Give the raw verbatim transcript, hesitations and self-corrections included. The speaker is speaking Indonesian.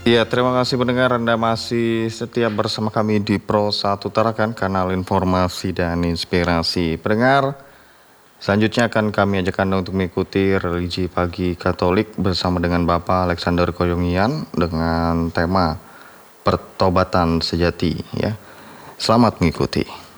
Ya, terima kasih pendengar, Anda masih setia bersama kami di Pro satu Tarakan, kanal informasi dan inspirasi. Pendengar, selanjutnya akan kami ajak Anda untuk mengikuti religi pagi Katolik bersama dengan Bapak Alexander Koyongian dengan tema pertobatan sejati. Ya, selamat mengikuti.